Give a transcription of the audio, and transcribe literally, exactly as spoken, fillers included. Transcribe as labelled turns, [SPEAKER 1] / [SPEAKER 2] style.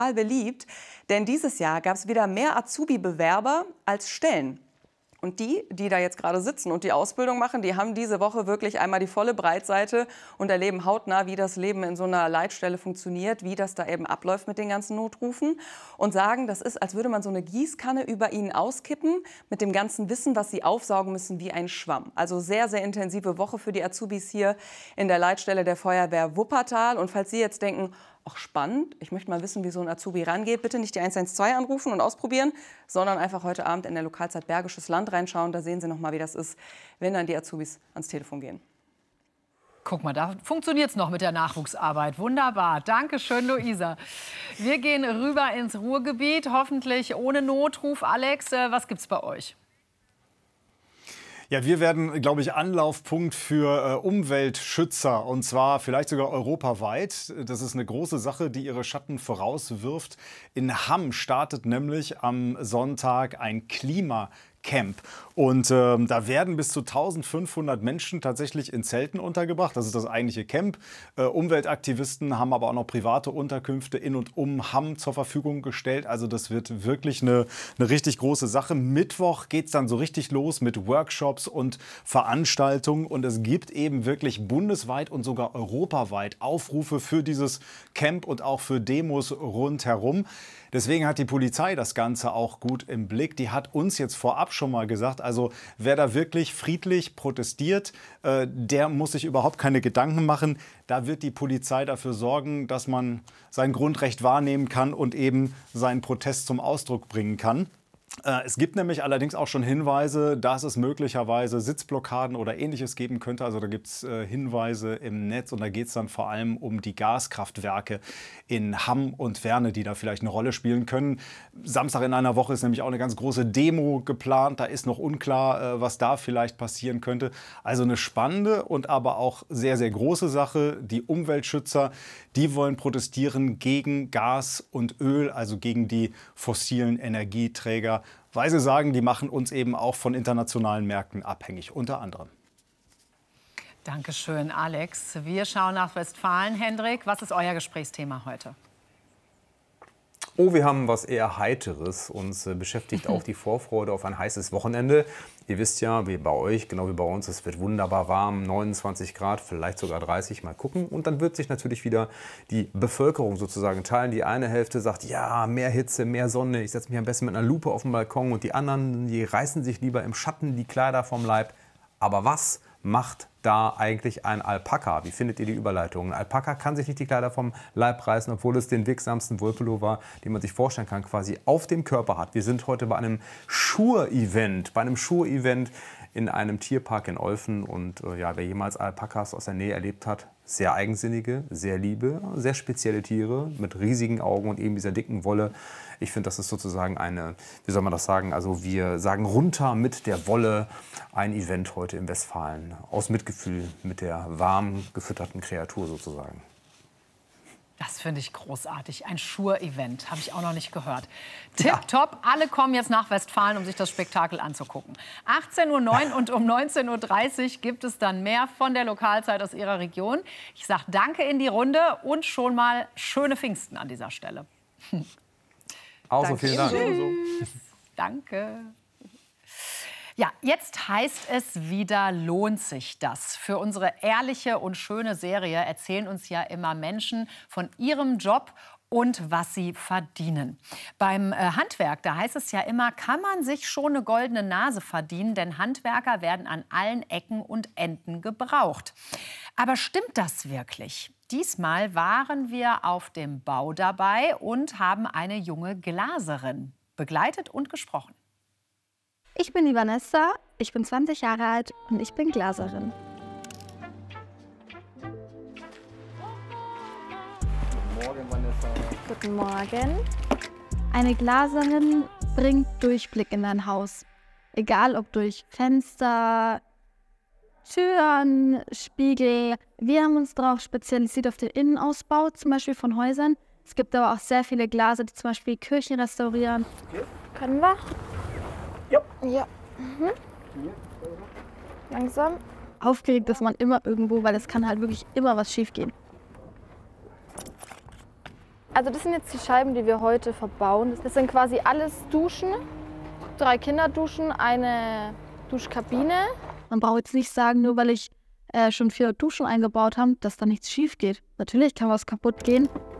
[SPEAKER 1] beliebt, denn dieses Jahr gab es wieder mehr Azubi-Bewerber als Stellen. Und die, die da jetzt gerade sitzen und die Ausbildung machen, die haben diese Woche wirklich einmal die volle Breitseite und erleben hautnah, wie das Leben in so einer Leitstelle funktioniert, wie das da eben abläuft mit den ganzen Notrufen und sagen, das ist, als würde man so eine Gießkanne über ihnen auskippen mit dem ganzen Wissen, was sie aufsaugen müssen wie ein Schwamm. Also sehr, sehr intensive Woche für die Azubis hier in der Leitstelle der Feuerwehr Wuppertal. Und falls Sie jetzt denken, ach spannend, ich möchte mal wissen, wie so ein Azubi rangeht, bitte nicht die eins eins zwei anrufen und ausprobieren, sondern einfach heute Abend in der Lokalzeit Bergisches Land reinschauen. Da sehen Sie noch mal, wie das ist, wenn dann die Azubis ans Telefon gehen.
[SPEAKER 2] Guck mal, da funktioniert es noch mit der Nachwuchsarbeit. Wunderbar. Dankeschön, Luisa. Wir gehen rüber ins Ruhrgebiet, hoffentlich ohne Notruf. Alex, was gibt's bei euch?
[SPEAKER 3] Ja, wir werden, glaube ich, Anlaufpunkt für äh, Umweltschützer, und zwar vielleicht sogar europaweit. Das ist eine große Sache, die ihre Schatten vorauswirft. In Hamm startet nämlich am Sonntag ein Klimacamp. Und äh, da werden bis zu eintausendfünfhundert Menschen tatsächlich in Zelten untergebracht. Das ist das eigentliche Camp. Äh, Umweltaktivisten haben aber auch noch private Unterkünfte in und um Hamm zur Verfügung gestellt. Also das wird wirklich eine, eine richtig große Sache. Mittwoch geht es dann so richtig los mit Workshops und Veranstaltungen. Und es gibt eben wirklich bundesweit und sogar europaweit Aufrufe für dieses Camp und auch für Demos rundherum. Deswegen hat die Polizei das Ganze auch gut im Blick. Die hat uns jetzt vorab schon mal gesagt, also wer da wirklich friedlich protestiert, äh, der muss sich überhaupt keine Gedanken machen. Da wird die Polizei dafür sorgen, dass man sein Grundrecht wahrnehmen kann und eben seinen Protest zum Ausdruck bringen kann. Es gibt nämlich allerdings auch schon Hinweise, dass es möglicherweise Sitzblockaden oder Ähnliches geben könnte. Also da gibt es äh, Hinweise im Netz, und da geht es dann vor allem um die Gaskraftwerke in Hamm und Werne, die da vielleicht eine Rolle spielen können. Samstag in einer Woche ist nämlich auch eine ganz große Demo geplant. Da ist noch unklar, äh, was da vielleicht passieren könnte. Also eine spannende und aber auch sehr, sehr große Sache. Die Umweltschützer, die wollen protestieren gegen Gas und Öl, also gegen die fossilen Energieträger, weil sie sagen, die machen uns eben auch von internationalen Märkten abhängig, unter anderem.
[SPEAKER 2] Dankeschön, Alex. Wir schauen nach Westfalen. Hendrik, was ist euer Gesprächsthema heute?
[SPEAKER 4] Oh, wir haben was eher Heiteres. Uns äh, beschäftigt auch die Vorfreude auf ein heißes Wochenende. Ihr wisst ja, wie bei euch, genau wie bei uns, es wird wunderbar warm, neunundzwanzig Grad, vielleicht sogar dreißig, mal gucken. Und dann wird sich natürlich wieder die Bevölkerung sozusagen teilen. Die eine Hälfte sagt, ja, mehr Hitze, mehr Sonne, ich setze mich am besten mit einer Lupe auf den Balkon. Und die anderen, die reißen sich lieber im Schatten die Kleider vom Leib. Aber was macht da eigentlich ein Alpaka? Wie findet ihr die Überleitung? Ein Alpaka kann sich nicht die Kleider vom Leib reißen, obwohl es den wirksamsten Wollpullover, den man sich vorstellen kann, quasi auf dem Körper hat. Wir sind heute bei einem Schur-Event, bei einem Schur-Event in einem Tierpark in Olfen. Und äh, ja, wer jemals Alpakas aus der Nähe erlebt hat, sehr eigensinnige, sehr liebe, sehr spezielle Tiere mit riesigen Augen und eben dieser dicken Wolle. Ich finde, das ist sozusagen eine, wie soll man das sagen, also wir sagen runter mit der Wolle, ein Event heute in Westfalen. Aus Mitgefühl mit der warm gefütterten Kreatur sozusagen.
[SPEAKER 2] Das finde ich großartig. Ein Schur-Event, habe ich auch noch nicht gehört. Tipptopp, alle kommen jetzt nach Westfalen, um sich das Spektakel anzugucken. achtzehn Uhr neun und um neunzehn Uhr dreißig gibt es dann mehr von der Lokalzeit aus Ihrer Region. Ich sage Danke in die Runde und schon mal schöne Pfingsten an dieser Stelle.
[SPEAKER 4] Also, vielen Dank.
[SPEAKER 2] Tschüss. Danke. Ja, jetzt heißt es wieder, lohnt sich das? Für unsere ehrliche und schöne Serie erzählen uns ja immer Menschen von ihrem Job und was sie verdienen. Beim äh, Handwerk, da heißt es ja immer, kann man sich schon eine goldene Nase verdienen, denn Handwerker werden an allen Ecken und Enden gebraucht. Aber stimmt das wirklich? Diesmal waren wir auf dem Bau dabei und haben eine junge Glaserin begleitet und gesprochen.
[SPEAKER 5] Ich bin die Vanessa, ich bin zwanzig Jahre alt und ich bin Glaserin.
[SPEAKER 6] Guten Morgen, Vanessa.
[SPEAKER 5] Guten Morgen. Eine Glaserin bringt Durchblick in dein Haus. Egal ob durch Fenster, Türen, Spiegel. Wir haben uns darauf spezialisiert auf den Innenausbau, zum Beispiel von Häusern. Es gibt aber auch sehr viele Glaser, die zum Beispiel Kirchen restaurieren.
[SPEAKER 6] Okay.
[SPEAKER 5] Können wir?
[SPEAKER 6] Ja.
[SPEAKER 5] Ja. Mhm. Langsam. Aufgeregt ist man immer irgendwo, weil es kann halt wirklich immer was schief gehen. Also das sind jetzt die Scheiben, die wir heute verbauen. Das sind quasi alles Duschen, drei Kinderduschen, eine Duschkabine. Man braucht jetzt nicht sagen, nur weil ich äh, schon vier Duschen eingebaut habe, dass da nichts schief geht. Natürlich kann was kaputt gehen.